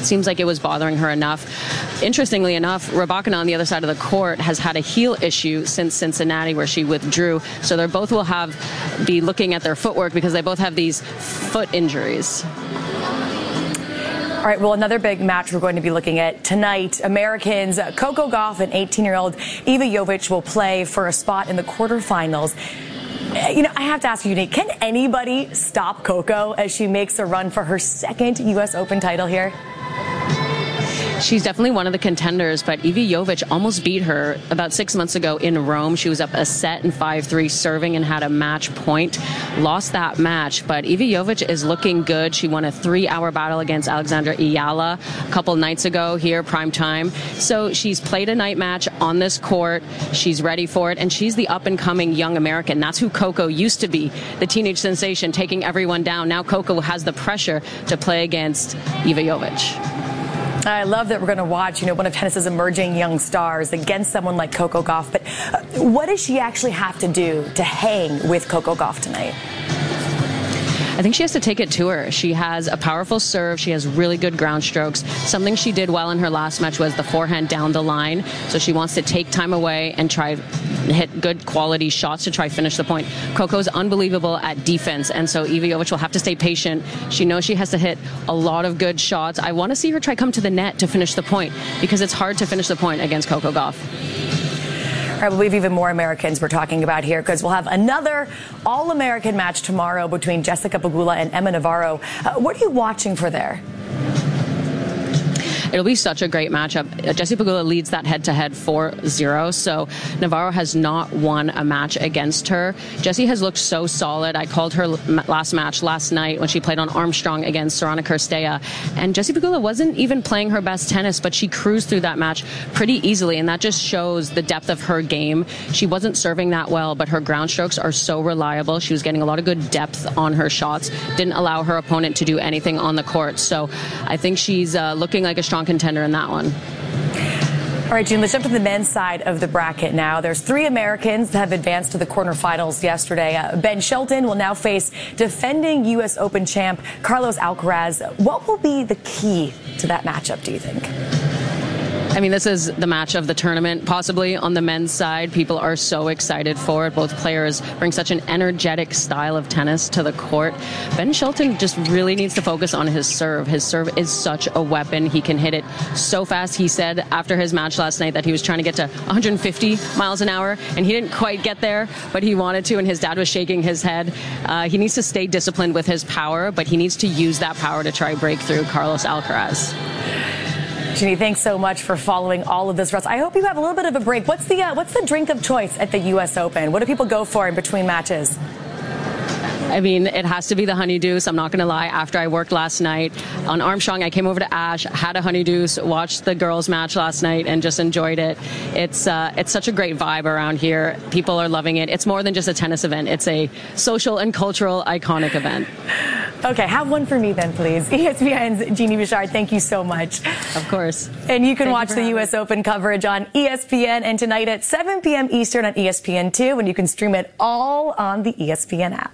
seems like it was bothering her enough. Interestingly enough, Rybakina on the other side of the court has had a heel issue since Cincinnati, where she withdrew. So they both will be looking at their footwork because they both have these foot injuries. All right, well, another big match we're going to be looking at tonight. Americans Coco Gauff and 18-year-old Iva Jovic will play for a spot in the quarterfinals. You know, I have to ask you, Nate, can anybody stop Coco as she makes a run for her second U.S. Open title here? She's definitely one of the contenders, but Iva Jovic almost beat her about 6 months ago in Rome. She was up a set in 5-3 serving and had a match point. Lost that match, but Iva Jovic is looking good. She won a 3-hour battle against Alexandra Ayala a couple nights ago here, prime time. So she's played a night match on this court. She's ready for it, and she's the up-and-coming young American. That's who Coco used to be, the teenage sensation, taking everyone down. Now Coco has the pressure to play against Iva Jovic. I love that we're going to watch, one of tennis's emerging young stars against someone like Coco Gauff. But what does she actually have to do to hang with Coco Gauff tonight? I think she has to take it to her. She has a powerful serve. She has really good ground strokes. Something she did well in her last match was the forehand down the line. So she wants to take time away and try hit good quality shots to try finish the point. Coco's unbelievable at defense, and so Iva Jovic will have to stay patient. She knows she has to hit a lot of good shots. I want to see her try come to the net to finish the point, because it's hard to finish the point against Coco Gauff. All right, well, we have even more Americans we're talking about here, because we'll have another All-American match tomorrow between Jessica Pegula and Emma Navarro. What are you watching for there? It'll be such a great matchup. Jessie Pegula leads that head-to-head 4-0, so Navarro has not won a match against her. Jessie has looked so solid. I called her last match last night when she played on Armstrong against Sorana Cirstea, and Jessie Pegula wasn't even playing her best tennis, but she cruised through that match pretty easily, and that just shows the depth of her game. She wasn't serving that well, but her ground strokes are so reliable. She was getting a lot of good depth on her shots, didn't allow her opponent to do anything on the court, so I think she's looking like a strong contender in that one. All right, June, let's jump to the men's side of the bracket now. There's 3 Americans that have advanced to the quarterfinals yesterday. Ben Shelton will now face defending U.S. Open champ Carlos Alcaraz. What will be the key to that matchup, do you think? I mean, this is the match of the tournament, possibly on the men's side. People are so excited for it. Both players bring such an energetic style of tennis to the court. Ben Shelton just really needs to focus on his serve. His serve is such a weapon. He can hit it so fast. He said after his match last night that he was trying to get to 150 miles an hour, and he didn't quite get there, but he wanted to, and his dad was shaking his head. He needs to stay disciplined with his power, but he needs to use that power to try break through Carlos Alcaraz. Ginny, thanks so much for following all of this, Russ. I hope you have a little bit of a break. What's the drink of choice at the U.S. Open? What do people go for in between matches? I mean, it has to be the honey deuce. I'm not going to lie. After I worked last night on Armstrong, I came over to Ash, had a honey deuce, watched the girls' match last night, and just enjoyed it. It's such a great vibe around here. People are loving it. It's more than just a tennis event. It's a social and cultural iconic event. Okay, have one for me then, please. ESPN's Jeannie Bouchard, thank you so much. Of course. And you can watch the U.S. Open coverage on ESPN, and tonight at 7 p.m. Eastern on ESPN2, and you can stream it all on the ESPN app.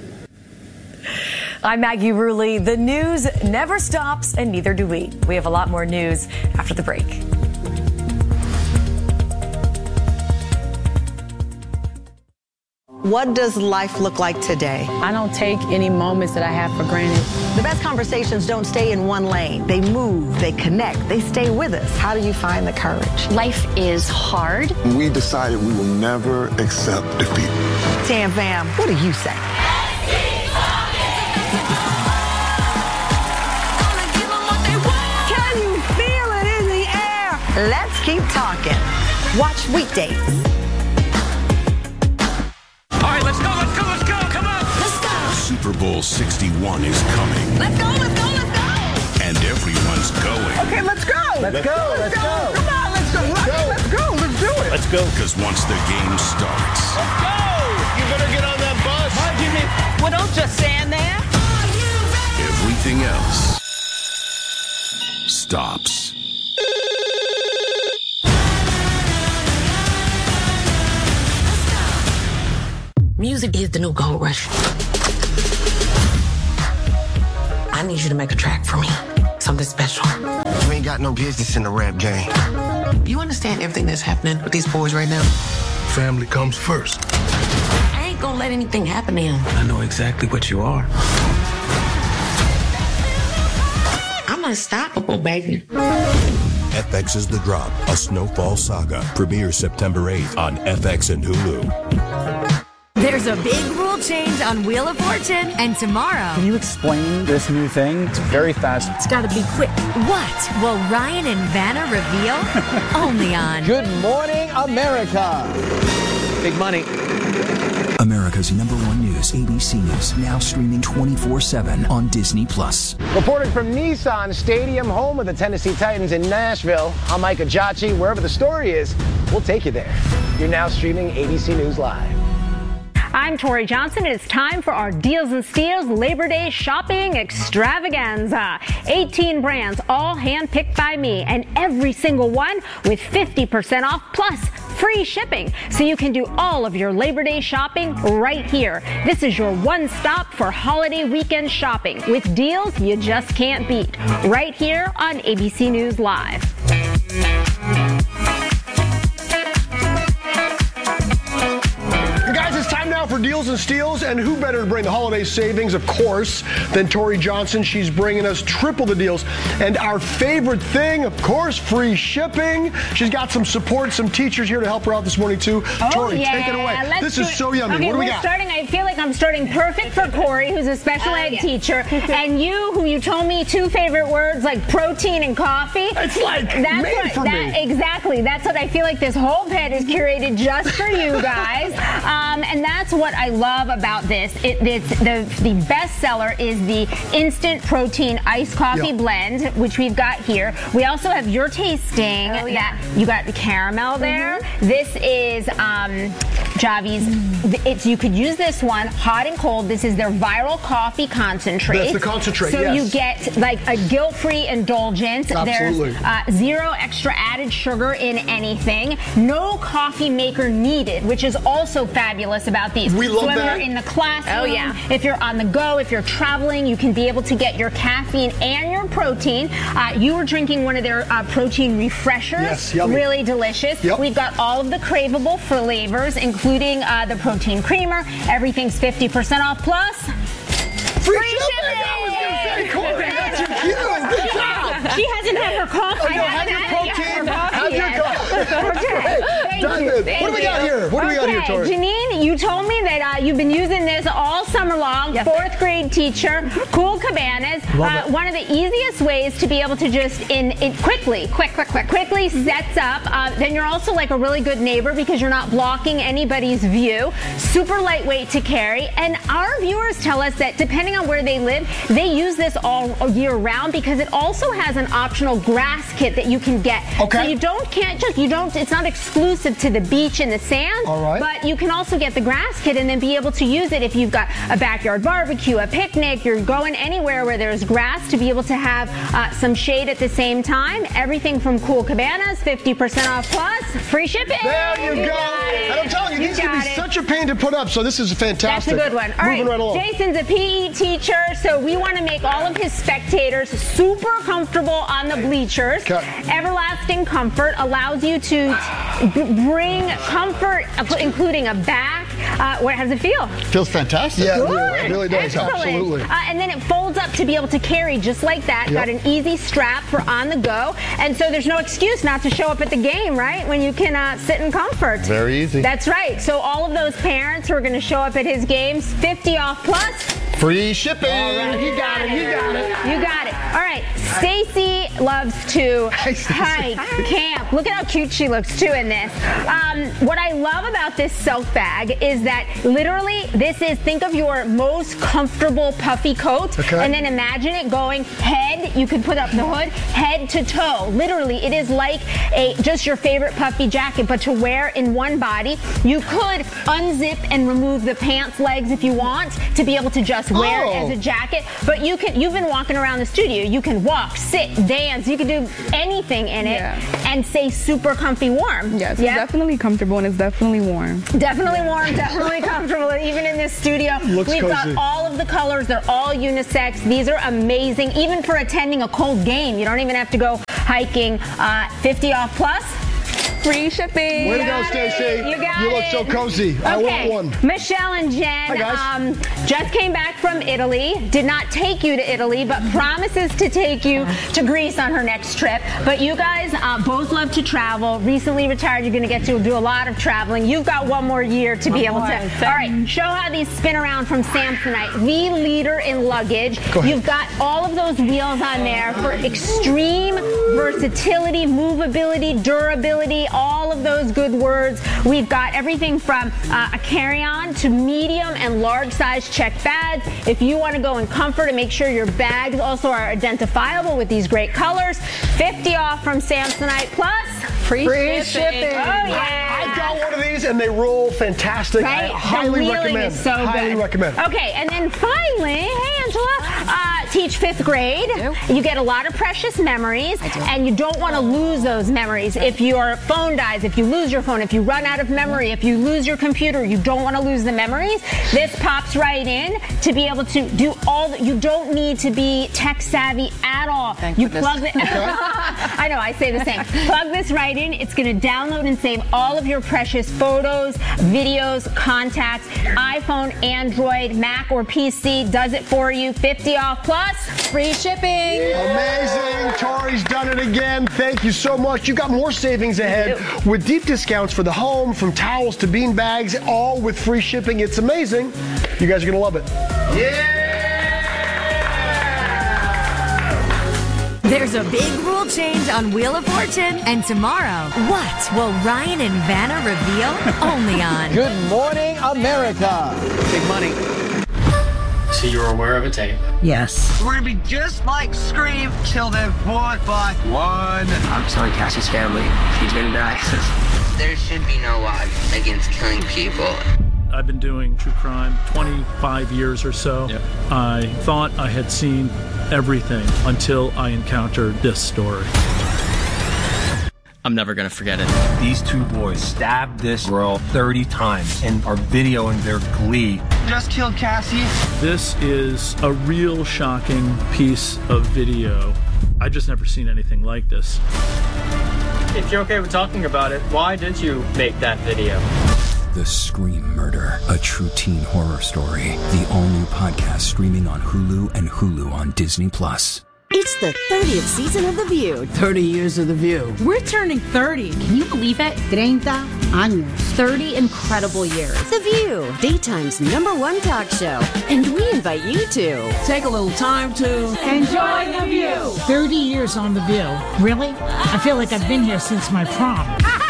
I'm Maggie Rulli. The news never stops, and neither do we. We have a lot more news after the break. What does life look like today? I don't take any moments that I have for granted. The best conversations don't stay in one lane. They move, they connect, they stay with us. How do you find the courage? Life is hard. We decided we will never accept defeat. Tam Fam, what do you say? Can you feel it in the air? Let's keep talking. Watch weekdays. Super Bowl 61 is coming. Let's go, let's go, let's go! And everyone's going. Okay, let's go! Let's go, let's go! Come on, let's go! Let's go, let's do it! Let's go. Because once the game starts... Let's go! You better get on that bus! Well, don't just stand there. Everything else... stops. Music is the new gold rush. I need you to make a track for me. something special. You ain't got no business in the rap game. You understand everything that's happening with these boys right now? Family comes first. I ain't gonna let anything happen to him. I know exactly what you are. I'm unstoppable, baby. FX's The Drop, a Snowfall saga, premieres September 8th on FX and Hulu. There's a big rule change on Wheel of Fortune, and tomorrow... Can you explain this new thing? It's very fast. It's gotta be quick. What will Ryan and Vanna reveal? Only on... Good Morning America. Big money. America's #1 news, ABC News, now streaming 24/7 on Disney+. Reporting from Nissan Stadium, home of the Tennessee Titans in Nashville, I'm Mike Ajachi. Wherever the story is, we'll take you there. You're now streaming ABC News Live. I'm Tori Johnson. It's time for our Deals and Steals Labor Day shopping extravaganza. 18 brands, all handpicked by me, and every single one with 50% off plus free shipping. So you can do all of your Labor Day shopping right here. This is your one stop for holiday weekend shopping with deals you just can't beat. Right here on ABC News Live. Guys, it's time now for Deals and Steals, and who better to bring the holiday savings, of course, than Tori Johnson. She's bringing us triple the deals. And our favorite thing, of course, free shipping. She's got some support, some teachers here to help her out this morning, too. Tori, take it away. This is so yummy. Okay, what do we got? I feel like I'm starting perfect for Corey, who's a special ed teacher, and you, who you told me two favorite words like protein and coffee. It's like made for me. Exactly. That's what I feel like this whole pet is curated just for you guys. And that's what I love about this. The best seller is the instant protein iced coffee blend, which we've got here. We also have your tasting. That you got the caramel there. This is Javi's. You could use this one hot and cold. This is their viral coffee concentrate. That's the concentrate. So you get like a guilt-free indulgence. Absolutely. There's 0 extra added sugar in anything. No coffee maker needed, which is also fabulous about these. We love that. that. You're in the classroom, if you're on the go, if you're traveling, you can be able to get your caffeine and your protein. You were drinking one of their protein refreshers. Yes, yummy. Really delicious. Yep. We've got all of the craveable flavors, including the protein creamer. Everything's 50% off plus free shipping! I was going to say, Corey, that's your cue. Good job. She hasn't had her coffee. Have your protein. Have your coffee. Okay. What do we got here? What do we got here, Tori? Janine, you told me that you've been using this all summer long. Yes. 4th grade teacher, Cool Cabanas. One of the easiest ways to be able to just quickly sets up. Then you're also like a really good neighbor because you're not blocking anybody's view. Super lightweight to carry. And our viewers tell us that depending on where they live, they use this all year round because it also has an optional grass kit that you can get. Okay. So it's not exclusive to the beach and the sand. All right. But you can also get the grass kit and then be able to use it if you've got a backyard barbecue, a picnic, you're going anywhere where there's grass to be able to have some shade at the same time. Everything from Cool Cabanas, 50% off plus, free shipping. There you go. And I'm telling you, these can be such a pain to put up, so this is fantastic. That's a good one. All Moving right along. Jason's a PE teacher, so we want to make all of his spectators super comfortable on the bleachers. Everlasting Comfort allows you to bring comfort, including a back. How does it feel? Feels fantastic. Yeah, it really does. Excellent. Absolutely. And then it folds up to be able to carry just like that. Got an easy strap for on the go. And so there's no excuse not to show up at the game, right? When you can sit in comfort. Very easy. That's right. So all of those parents who are going to show up at his games, 50 off plus. Free shipping. All right. You got it. You got it. All right. Stacy loves to hike, camp. Look at how cute she looks too in this. What I love about this Silk bag is that literally this is, think of your most comfortable puffy coat and then imagine it going head, you could put up the hood, head to toe. Literally, it is like just your favorite puffy jacket, but to wear in one body. You could unzip and remove the pants legs if you want to be able to just wear it as a jacket. But you've been walking around the studio. You can walk, sit, dance. You can do anything in it and stay super comfy warm. Yes, it's definitely comfortable and it's definitely warm. Definitely warm, definitely comfortable. Even in this studio, we've got all of the colors. They're all unisex. These are amazing. Even for attending a cold game, you don't even have to go hiking. 50 off plus. Free shipping. Way to go, Stacey. You got it. You look so cozy. Okay. I want one. Michelle and Jen just came back from Italy. Did not take you to Italy, but promises to take you to Greece on her next trip. But you guys both love to travel. Recently retired, you're going to get to do a lot of traveling. You've got one more year to be able to. All right, show how these spin around from Samsonite. The leader in luggage. You've got all of those wheels on there for extreme versatility, movability, durability, all of those good words. We've got everything from a carry-on to medium and large size check bags. If you want to go in comfort and make sure your bags also are identifiable with these great colors, 50 off from Samsonite plus free shipping. Oh yeah. I've got one of these and they roll fantastic. Right? I highly recommend. Is so highly good. recommend. Okay, and then finally, hey Angela, teach 5th grade. You get a lot of precious memories and you don't want to lose those memories. If your phone dies, if you lose your phone, if you run out of memory, if you lose your computer, you don't want to lose the memories. This pops right in to be able to do all that. You don't need to be tech savvy at all. You plug it. I know, I say the same. Plug this right in. It's going to download and save all of your precious photos, videos, contacts. iPhone, Android, Mac, or PC does it for you. 50 off plus free shipping. Amazing. Tori's done it again. Thank you so much. You got more savings ahead with deep discounts for the home, from towels to bean bags, all with free shipping. It's amazing. You guys are going to love it. There's a big rule change on Wheel of Fortune. And tomorrow, what will Ryan and Vanna reveal? Only on Good Morning America. Big money. So you're aware of a tape? Yes. We're gonna be just like Scream till they're fought by one. I'm sorry, Cassie's family. She's gonna die. There should be no law against killing people. I've been doing true crime 25 years or so. Yep. I thought I had seen everything until I encountered this story. I'm never gonna forget it. These two boys stabbed this girl 30 times and are videoing their glee. Just killed Cassie. This is a real shocking piece of video. I've just never seen anything like this. If you're okay with talking about it, why did you make that video? The Scream Murder, a true teen horror story. The all-new podcast streaming on Hulu and Hulu on Disney+. It's the 30th season of The View. 30 years of The View. We're turning 30. Can you believe it? 30 años. 30 incredible years. The View, daytime's #1 talk show. And we invite you to take a little time to enjoy The View. 30 years on The View. Really? I feel like I've been here since my prom.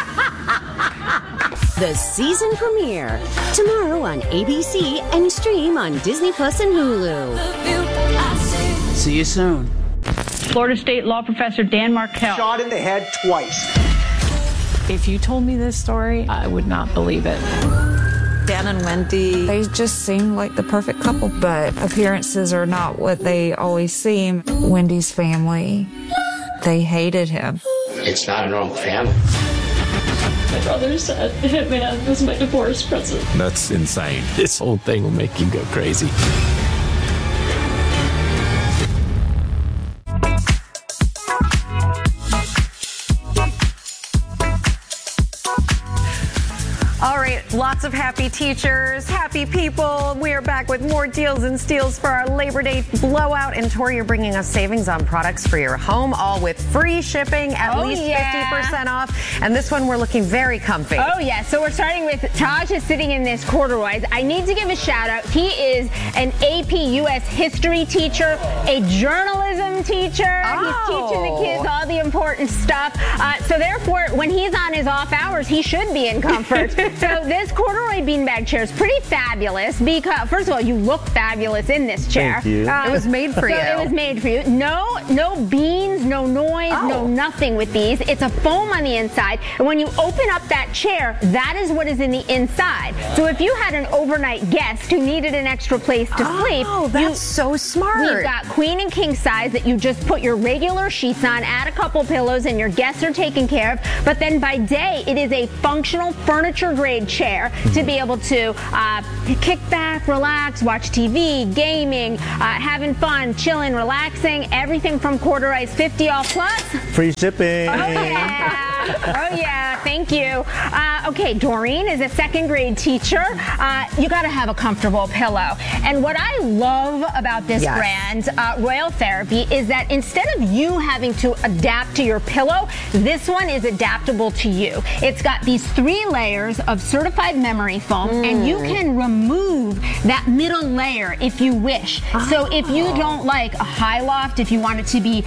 The season premiere tomorrow on ABC and stream on Disney Plus and Hulu. See you soon. Florida State law professor Dan Markell. Shot in the head twice. If you told me this story, I would not believe it. Dan and Wendy, they just seem like the perfect couple, but appearances are not what they always seem. Wendy's family, they hated him. It's not a normal family. My brother said Hitman was my divorce present. That's insane. This whole thing will make you go crazy. All right, lots of happy teachers, happy people. We are back with more deals and steals for our Labor Day blowout. And Tori, you're bringing us savings on products for your home, all with free shipping, at least 50% off. And this one, we're looking very comfy. Oh, yeah. So we're starting with Taj is sitting in this corduroys. I need to give a shout out. He is an AP US history teacher, a journalism teacher. He's teaching the kids all the important stuff. So therefore, when he's on his off hours, he should be in comfort. So this corduroy beanbag chair is pretty fabulous because, first of all, you look fabulous in this chair. Thank you. It was made for you. It was made for you. No beans, no noise, no nothing with these. It's a foam on the inside, and when you open up that chair, that is what is in the inside. So if you had an overnight guest who needed an extra place to sleep, that's so smart. We've got queen and king size that you just put your regular sheets on, add a couple pillows, and your guests are taken care of. But then by day, it is a functional furniture grade chair to be able to kick back, relax, watch TV, gaming, having fun, chilling, relaxing. Everything from corduroy's 50 off plus. Free shipping. Oh yeah, thank you. Okay, Doreen is a second grade teacher. You got to have a comfortable pillow. And what I love about this brand, Royal Therapy, is that instead of you having to adapt to your pillow, this one is adaptable to you. It's got these 3 layers of certified memory foam, and you can remove that middle layer if you wish. So if you don't like a high loft, if you want it to be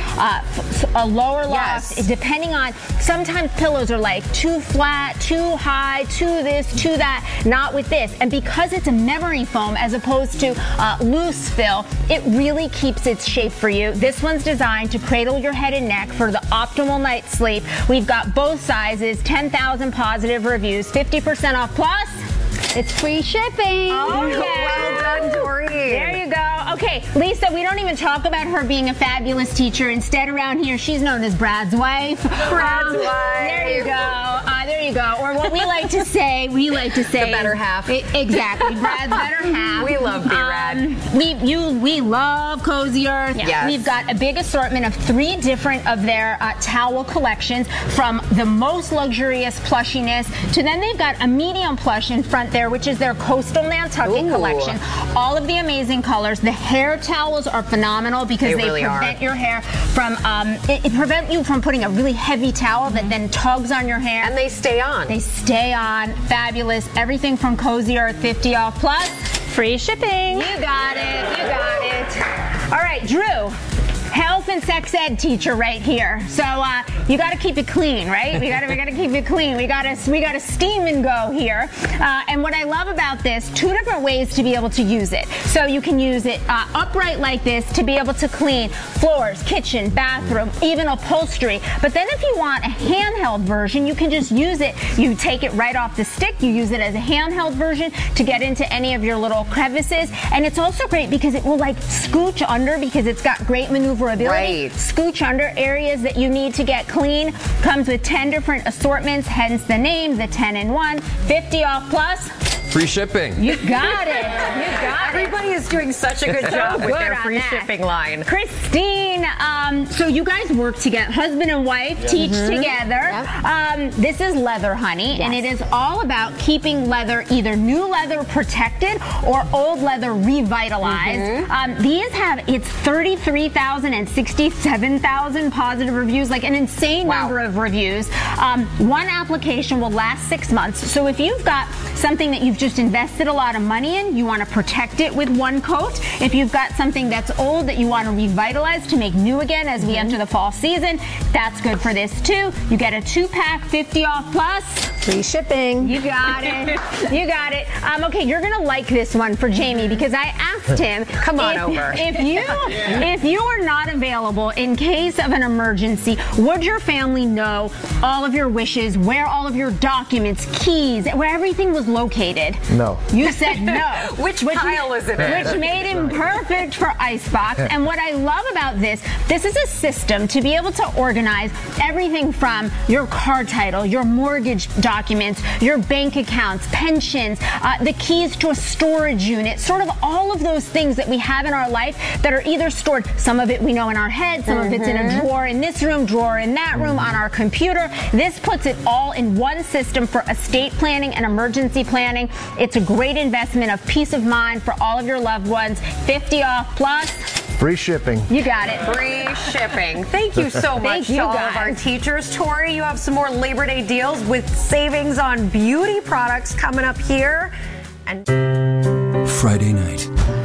a lower loft, depending on, sometimes pillows are like too flat, too high, too this, too that, not with this. And because it's a memory foam as opposed to loose fill, it really keeps its shape for you. This one's designed to cradle your head and neck for the optimal night's sleep. We've got both sizes, 10,000 positive reviews, 50% off plus. It's free shipping. Oh, yeah. Well done, Doreen. There you go. Okay, Lisa, we don't even talk about her being a fabulous teacher. Instead, around here, she's known as Brad's wife. Brad's wife. There you go. There you go. Or what we like to say, the better half. Exactly. Brad's better half. We love B-Rad. We love Cozy Earth. Yes. We've got a big assortment of 3 different of their towel collections, from the most luxurious plushiness to then they've got a medium plush in front there, which is their Coastal Nantucket collection. All of the amazing colors. The hair towels are phenomenal because they really prevent your hair from it prevent you from putting a really heavy towel that then tugs on your hair. And they stay on. They stay on. Fabulous. Everything from Cozy Earth, 50 off plus. Free shipping. You got it. You got it. All right, Drew. Health and sex ed teacher right here. So you got to keep it clean, right? We got to keep it clean. We got to steam and go here. And what I love about this, 2 different ways to be able to use it. So you can use it upright like this to be able to clean floors, kitchen, bathroom, even upholstery. But then if you want a handheld version, you can just use it. You take it right off the stick. You use it as a handheld version to get into any of your little crevices. And it's also great because it will like scooch under because it's got great maneuverability. Right. Scooch under areas that you need to get clean. Comes with 10 different assortments, hence the name, the 10 in 1, 50 off plus. Free shipping. You got it. You got Everybody is doing such a good job with their free shipping line. Christine, so you guys work together, husband and wife, teach together. Yep. This is Leather Honey, and it is all about keeping leather, either new leather protected or old leather revitalized. These have, it's 33,000 and 67,000 positive reviews, like an insane number of reviews. One application will last 6 months. So if you've got something that you've just invested a lot of money in, you want to protect it with one coat. If you've got something that's old that you want to revitalize to make new again as we enter the fall season, that's good for this too. You get a 2-pack, 50 off plus. Free shipping. You got it. You got it. Okay, you're going to like this one for Jamie because I asked him. Come on over. If you were not available in case of an emergency, would your family know all of your wishes, where all of your documents, keys, where everything was located? No. You said no. Which pile is it in? Which made him perfect for Icebox. And what I love about this is a system to be able to organize everything from your car title, your mortgage documents, your bank accounts, pensions, the keys to a storage unit, sort of all of those things that we have in our life that are either stored, some of it we know in our head, some of it's in a drawer in this room, drawer in that room, on our computer. This puts it all in one system for estate planning and emergency planning. It's a great investment of peace of mind for all of your loved ones. 50 off plus. Free shipping. You got it. Free shipping. Thank you so much to all of our teachers. Tori, you have some more Labor Day deals with savings on beauty products coming up here. And Friday night,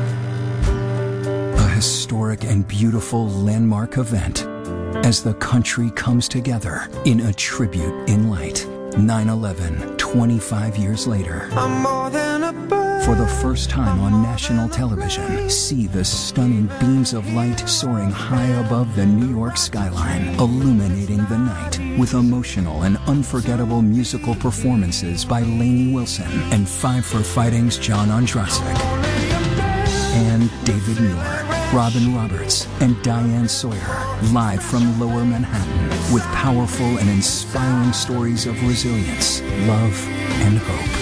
a historic and beautiful landmark event as the country comes together in a tribute in light. 9/11, 25 years later. I'm more than a bird. For the first time on national television, see the stunning beams of light soaring high above the New York skyline, illuminating the night with emotional and unforgettable musical performances by Lainey Wilson and Five for Fighting's John Ondrasik. And David Muir, Robin Roberts, and Diane Sawyer, live from Lower Manhattan with powerful and inspiring stories of resilience, love, and hope.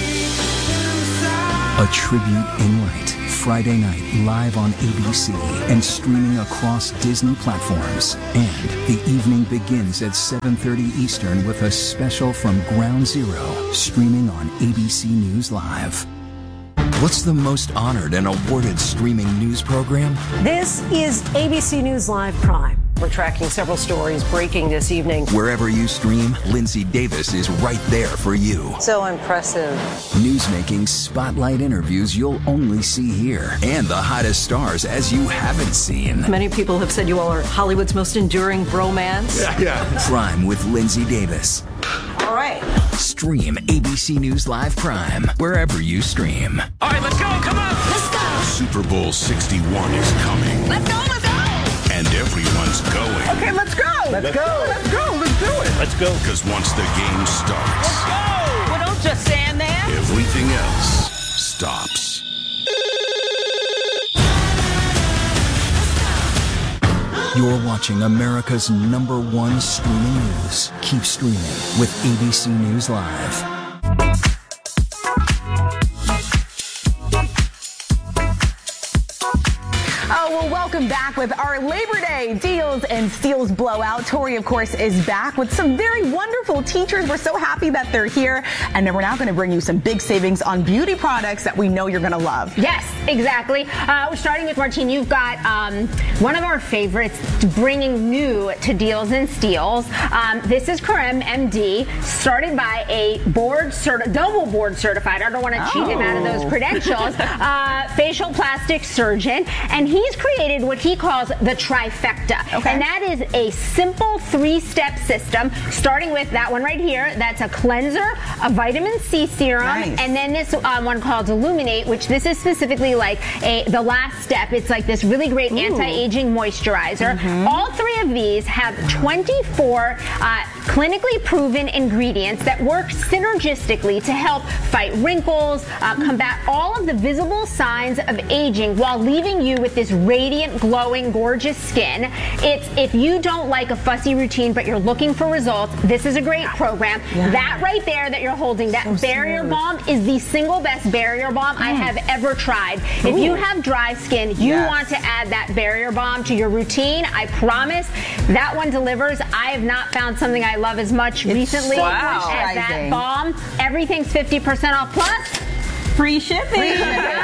A Tribute in Light, Friday night live on ABC and streaming across Disney platforms. And the evening begins at 7:30 Eastern with a special from Ground Zero, streaming on ABC News Live. What's the most honored and awarded streaming news program? This is ABC News Live Prime. We're tracking several stories breaking this evening. Wherever you stream, Lindsay Davis is right there for you. So impressive. Newsmaking spotlight interviews you'll only see here. And the hottest stars as you haven't seen. Many people have said you all are Hollywood's most enduring bromance. Yeah. Prime with Lindsay Davis. All right. Stream ABC News Live Prime wherever you stream. All right, let's go. Come on. Let's go. Super Bowl 61 is coming. Let's go. Let's go. And everyone's going. Okay, let's go. Let's go. Let's go. Let's do it. Let's go. Because once the game starts, Let's go. Well, don't just stand there. everything else stops. You're watching America's #1 streaming news. Keep streaming with ABC News Live. Welcome back with our Labor Day Deals and Steals Blowout. Tori, of course, is back with some very wonderful teachers. We're so happy that they're here. And then we're now going to bring you some big savings on beauty products that we know you're going to love. Yes, exactly. We're starting with Martine. You've got one of our favorites bringing new to Deals and Steals. This is Karem MD, started by a double board certified. I don't want to cheat him out of those credentials. Facial plastic surgeon. And he's created what he calls the trifecta. Okay. And that is a simple 3-step system, starting with that one right here. That's a cleanser, a vitamin C serum, and then this one called Illuminate, which this is specifically like the last step. It's like this really great anti-aging moisturizer. All 3 of these have 24 clinically proven ingredients that work synergistically to help fight wrinkles, combat all of the visible signs of aging while leaving you with this radiant, glowing, gorgeous skin. It's if you don't like a fussy routine but you're looking for results, this is a great program. That right there that you're holding, that barrier balm is the single best barrier balm I have ever tried. If you have dry skin, you want to add that barrier balm to your routine. I promise that one delivers. I have not found something I love as much recently as that balm. Everything's 50% off plus free shipping.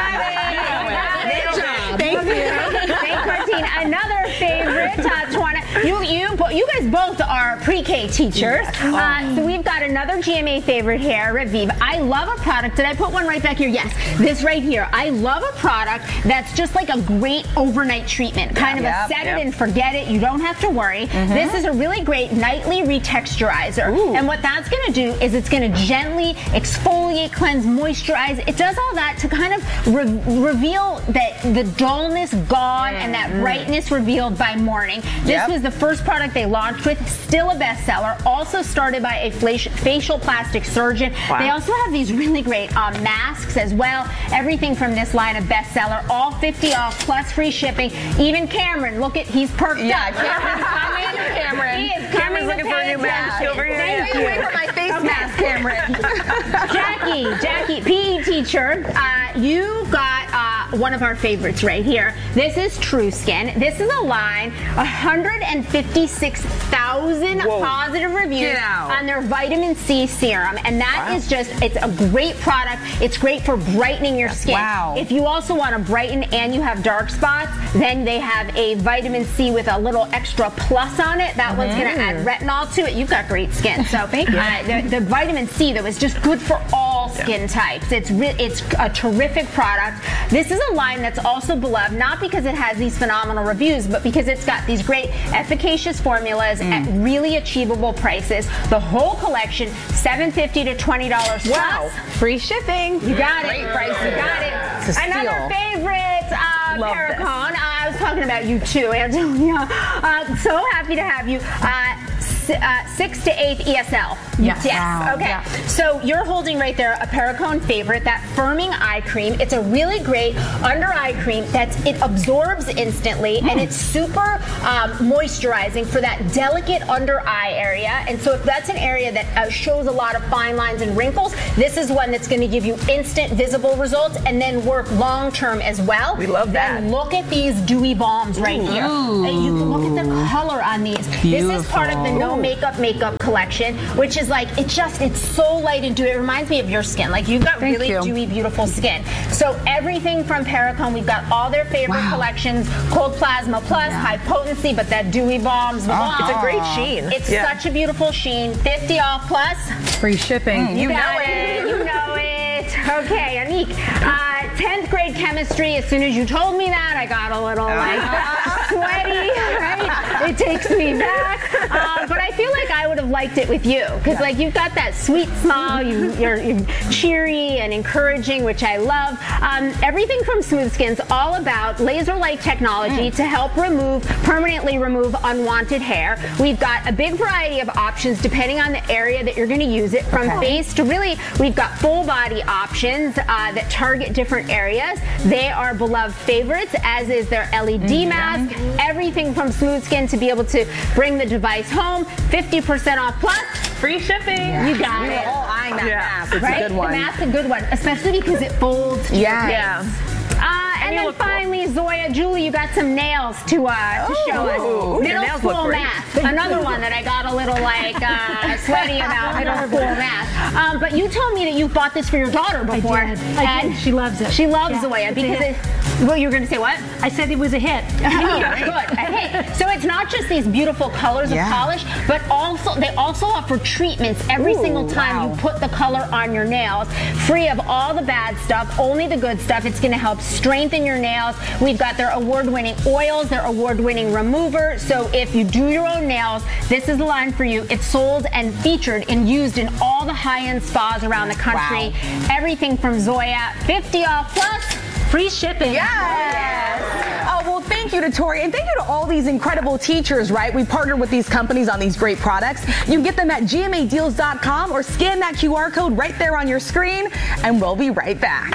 Thank you. Thanks, Martine. Another favorite, Tawana. You guys both are pre-K teachers. So we've got another GMA favorite here, Revive. I love a product. Did I put one right back here? Yes. This right here. I love a product that's just like a great overnight treatment. Kind of a set it and forget it. You don't have to worry. This is a really great nightly retexturizer. And what that's going to do is it's going to gently exfoliate, cleanse, moisturize. It does all that to kind of reveal that the dullness gone and that brightness revealed by morning. This was the first product they launched with, still a bestseller, also started by a facial plastic surgeon. They also have these really great masks as well. Everything from this line of bestseller, all 50 off plus free shipping. Even Cameron, look at, he's perked up. Cameron's coming. Cameron. He is coming looking for a new mask over here. Thank you. Wait for my face mask, Cameron. Jackie, PE teacher, you got one of our favorites right here. This is True Skin. This is a line, 156,000 positive reviews on their vitamin C serum. And that is just, it's a great product. It's great for brightening your skin. If you also want to brighten and you have dark spots, then they have a vitamin C with a little extra plus on it. That one's going to add retinol to it. You've got great skin. So thank you. The vitamin C, though, is just good for all all skin types. It's a terrific product. This is a line that's also beloved, not because it has these phenomenal reviews, but because it's got these great efficacious formulas at really achievable prices. The whole collection, $7.50 to $20 plus. Wow. Free shipping. You got it. Great prices. You got it. It's a steal. Another favorite, Love Paracone. I was talking about you too, Antonia. So happy to have you. 6 to 8 ESL. Yes. Wow. Okay. Yeah. So you're holding right there a Paracone favorite, that firming eye cream. It's a really great under eye cream it absorbs instantly and it's super moisturizing for that delicate under eye area. And so if that's an area that shows a lot of fine lines and wrinkles, this is one that's going to give you instant visible results and then work long term as well. We love that. And look at these dewy balms right here. And you can look at the color on these. Beautiful. This is part of the No Makeup collection, which is like, it's so light and dewy. It reminds me of your skin. Like you've got really dewy, beautiful skin. So everything from Paracone, we've got all their favorite collections, Cold Plasma Plus, high potency, but that dewy balms. It's a great sheen. It's such a beautiful sheen. 50 off plus. Free shipping. You know it. You know it. Okay, Anik. 10th grade chemistry. As soon as you told me that, I got a little sweaty. Right? It takes me back. But I feel like I would have liked it with you because like you've got that sweet smile. You're cheery and encouraging, which I love. Everything from Smooth Skin's all about laser light technology to help permanently remove unwanted hair. We've got a big variety of options depending on the area that you're going to use it. From face to we've got full body options that target different areas. They are beloved favorites, as is their LED mask. Everything from Smooth Skin to be able to bring the device home. 50% off plus. Free shipping. You got it. All eyeing that mask. It's a good one. The mask's a good one, especially because it folds to your face. And then finally, Zoya, Julie, you got some nails to show us. Middle school mask. Another one that I got a little sweaty about. Middle school mask. But you told me that you bought this for your daughter before. I did. She loves it. She loves Zoya because well, you were going to say what? I said it was a hit. Good. A hit. So it's not just these beautiful colors of polish, but they also offer treatments every single time you put the color on your nails, free of all the bad stuff, only the good stuff. It's going to help strengthen your nails. We've got their award-winning oils, their award-winning remover. So if you do your own nails, this is the line for you. It's sold and featured and used in all the high-end spas around the country. Everything from Zoya, 50 off plus. Free shipping. Yes. Oh, well, thank you to Tori, and thank you to all these incredible teachers, right? We partnered with these companies on these great products. You can get them at gmadeals.com or scan that QR code right there on your screen, and we'll be right back.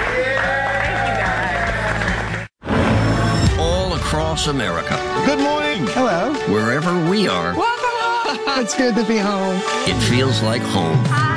Thank you, guys. All across America. Good morning. Hello. Wherever we are. Welcome home. It's good to be home. It feels like home.